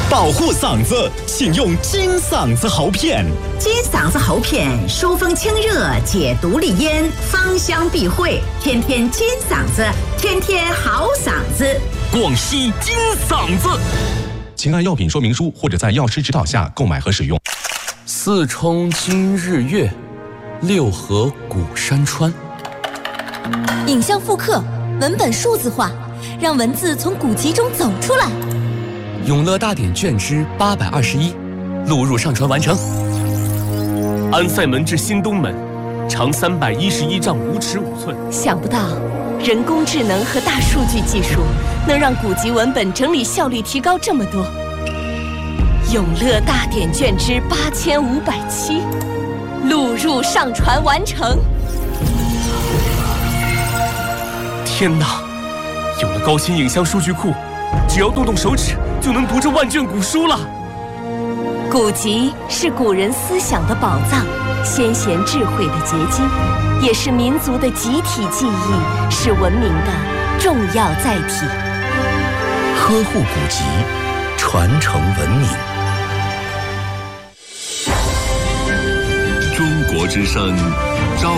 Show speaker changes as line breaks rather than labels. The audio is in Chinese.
保护嗓子，请用金嗓子喉片。
金嗓子喉片疏风清热，解毒利咽，芳香避秽，天天金嗓子，天天好嗓子。
广西金嗓子。
请按药品说明书或者在药师指导下购买和使用。
四冲今日月，六合古山川。
影像复刻，文本数字化，让文字从古籍中走出来。
永乐大典卷之821，录入上传完成。安塞门至新东门，长311丈5尺5寸。
想不到，人工智能和大数据技术能让古籍文本整理效率提高这么多。永乐大典卷之8507，录入上传完成。
天哪！有了高新影像数据库，只要动动手指就能读这万卷古书了。
古籍是古人思想的宝藏，先贤智慧的结晶，也是民族的集体记忆，是文明的重要载体。
呵护古籍，传承文明。
中国之声，朝